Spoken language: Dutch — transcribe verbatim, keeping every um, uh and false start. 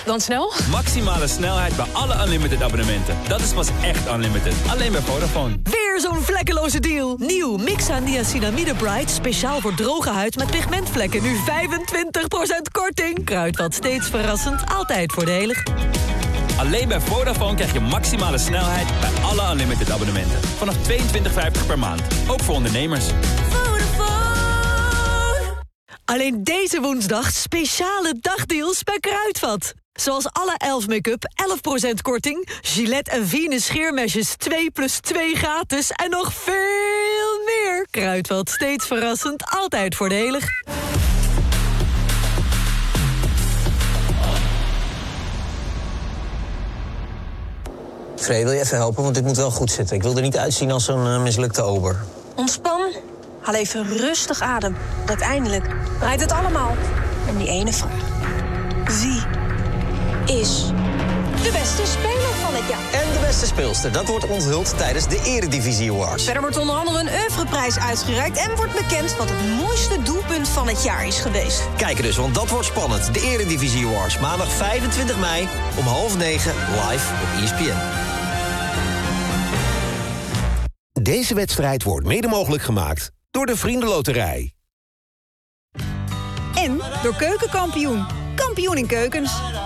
Dan snel? Maximale snelheid bij alle Unlimited abonnementen. Dat is pas echt Unlimited. Alleen bij Vodafone. Weer zo'n vlekkeloze deal. Nieuw Mixa Niacinamide Bright. Speciaal voor droge huid met pigmentvlekken. Nu vijfentwintig procent korting. Kruidvat steeds verrassend. Altijd voordelig. Alleen bij Vodafone krijg je maximale snelheid bij alle Unlimited abonnementen. Vanaf tweeëntwintig vijftig per maand. Ook voor ondernemers. Vodafone. Alleen deze woensdag speciale dagdeals bij Kruidvat. Zoals alle elf make-up elf procent korting. Gillette en Venus scheermesjes twee plus twee gratis. En nog veel meer. Kruidvat steeds verrassend. Altijd voordelig. Free, wil je even helpen? Want dit moet wel goed zitten. Ik wil er niet uitzien als zo'n uh, mislukte ober. Ontspan. Haal even rustig adem. Uiteindelijk draait het allemaal om die ene vraag. Wie is de beste speler van het jaar? En de beste speelster. Dat wordt onthuld tijdens de Eredivisie Awards. Verder wordt onder andere een oeuvreprijs uitgereikt en wordt bekend wat het mooiste doelpunt van het jaar is geweest. Kijk dus, want dat wordt spannend. De Eredivisie Awards. Maandag vijfentwintig mei om half negen live op E S P N. Deze wedstrijd wordt mede mogelijk gemaakt door de Vriendenloterij. En door Keukenkampioen. Kampioen in keukens.